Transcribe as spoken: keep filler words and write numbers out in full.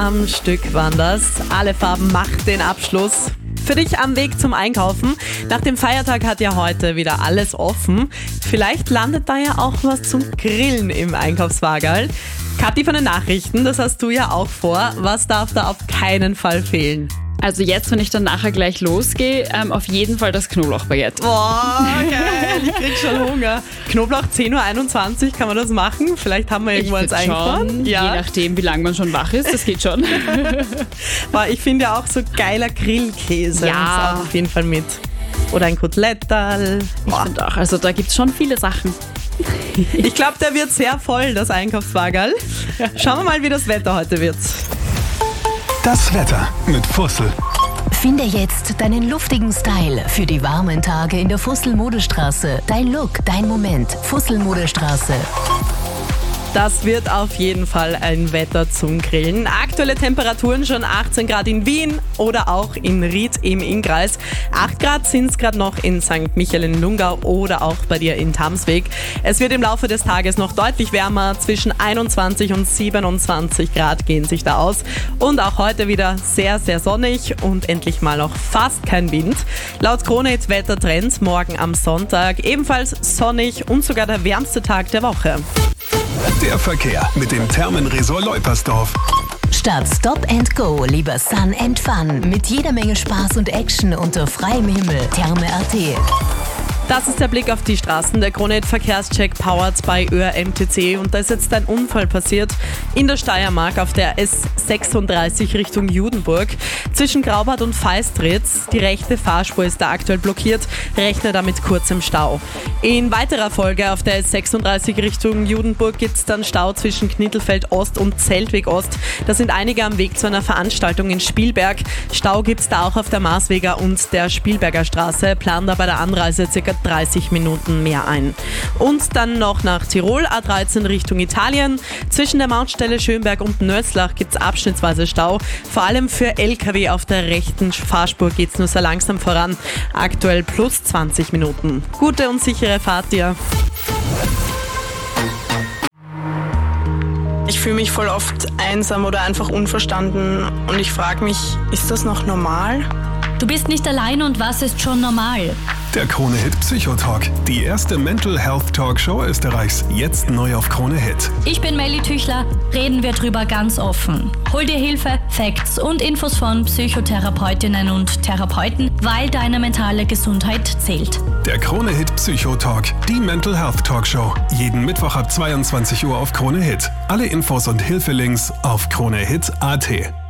am Stück waren das. Alle Farben macht den Abschluss. Für dich am Weg zum Einkaufen. Nach dem Feiertag hat ja heute wieder alles offen. Vielleicht landet da ja auch was zum Grillen im Einkaufswagen. Kathi von den Nachrichten, das hast du ja auch vor. Was darf da auf keinen Fall fehlen? Also jetzt, wenn ich dann nachher gleich losgehe, ähm, auf jeden Fall das Knoblauchbaguette. Boah, geil, ich krieg schon Hunger. Knoblauch zehn Uhr einundzwanzig, kann man das machen? Vielleicht haben wir irgendwo eins eingefahren. Ja. Je nachdem, wie lange man schon wach ist, das geht schon. Boah, ich finde ja auch so geiler Grillkäse. Ja. Das auf jeden Fall mit. Oder ein Koteletterl. Ich finde auch, also da gibt es schon viele Sachen. Ich glaube, der wird sehr voll, das Einkaufswagen. Schauen wir mal, wie das Wetter heute wird. Das Wetter mit Fussel. Finde jetzt deinen luftigen Style für die warmen Tage in der Fussel-Modestraße. Dein Look, dein Moment. Fussel-Modestraße. Das wird auf jeden Fall ein Wetter zum Grillen. Aktuelle Temperaturen schon achtzehn Grad in Wien oder auch in Ried im Innkreis. acht Grad sind es gerade noch in Sankt Michael in Lungau oder auch bei dir in Tamsweg. Es wird im Laufe des Tages noch deutlich wärmer. Zwischen einundzwanzig und siebenundzwanzig Grad gehen sich da aus. Und auch heute wieder sehr, sehr sonnig und endlich mal noch fast kein Wind. Laut Kronehit Wettertrends morgen am Sonntag ebenfalls sonnig und sogar der wärmste Tag der Woche. Der Verkehr mit dem Thermenresort Leupersdorf. Statt Stop and Go lieber Sun and Fun mit jeder Menge Spaß und Action unter freiem Himmel. Therme punkt at. Das ist der Blick auf die Straßen. Der Kronehit Verkehrscheck powered bei Öhr M T C. Und da ist jetzt ein Unfall passiert in der Steiermark auf der S sechsunddreißig Richtung Judenburg. Zwischen Graubart und Feistritz. Die rechte Fahrspur ist da aktuell blockiert. Rechne da mit kurzem Stau. In weiterer Folge auf der S sechsunddreißig Richtung Judenburg gibt es dann Stau zwischen Knittelfeld Ost und Zeltweg Ost. Da sind einige am Weg zu einer Veranstaltung in Spielberg. Stau gibt es da auch auf der Marsweger und der Spielberger Straße. Planen da bei der Anreise ca. dreißig Minuten mehr ein. Und dann noch nach Tirol, A dreizehn Richtung Italien. Zwischen der Mautstelle Schönberg und Nötzlach gibt es abschnittsweise Stau. Vor allem für L K W auf der rechten Fahrspur geht es nur sehr langsam voran. Aktuell plus zwanzig Minuten. Gute und sichere Fahrt dir. Ich fühle mich voll oft einsam oder einfach unverstanden und ich frage mich, ist das noch normal? Du bist nicht allein und was ist schon normal? Der Kronehit Psychotalk, die erste Mental Health Talkshow Österreichs, jetzt neu auf Kronehit. Ich bin Melly Tüchler, reden wir drüber ganz offen. Hol dir Hilfe, Facts und Infos von Psychotherapeutinnen und Therapeuten, weil deine mentale Gesundheit zählt. Der Kronehit Psychotalk, die Mental Health Talkshow, jeden Mittwoch ab zweiundzwanzig Uhr auf Kronehit. Alle Infos und Hilfelinks auf kronehit punkt at.